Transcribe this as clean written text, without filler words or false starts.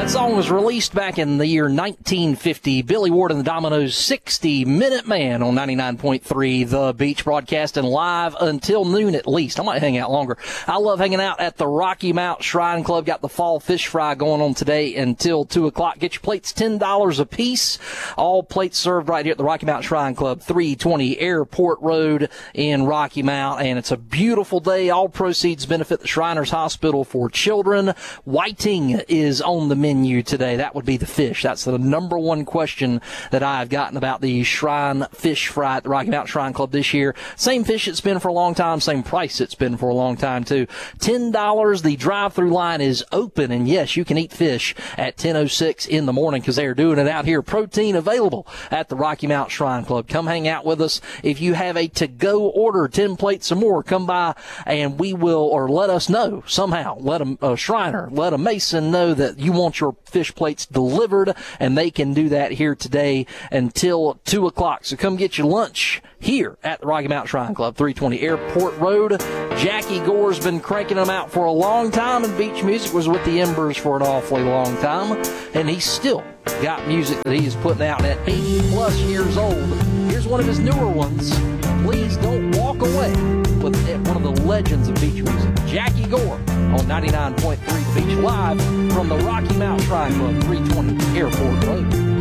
That song was released back in the year 1950. Billy Ward and the Dominoes, 60-Minute Man on 99.3 The Beach, broadcasting live until noon at least. I might hang out longer. I love hanging out at the Rocky Mount Shrine Club. Got the fall fish fry going on today until 2 o'clock. Get your plates $10 a piece. All plates served right here at the Rocky Mount Shrine Club, 320 Airport Road in Rocky Mount. And it's a beautiful day. All proceeds benefit the Shriners Hospital for Children. Whiting is on the menu today. That would be the fish. That's the number one question that I've gotten about the Shrine Fish Fry at the Rocky Mountain Shrine Club this year. Same fish it's been for a long time, same price it's been for a long time too. $10. The drive-through line is open, and yes, you can eat fish at 10:06 in the morning because they are doing it out here. Protein available at the Rocky Mountain Shrine Club. Come hang out with us. If you have a to-go order, 10 plates or more, come by and we will, or let us know somehow. Let a Shriner, let a Mason know that you want your fish plates delivered, and they can do that here today until 2 o'clock. So come get your lunch here at the Rocky Mountain Shrine Club, 320 Airport Road. Jackie Gore's been cranking them out for a long time, and Beach Music was with the Embers for an awfully long time, and he's still got music that he's putting out at 80-plus years old. Here's one of his newer ones. Please Don't Walk Away, with one of the legends of beach music, Jackie Gore, on 99.3 Beach, live from the Rocky Mountain Shrine Club, 320 Airport Road.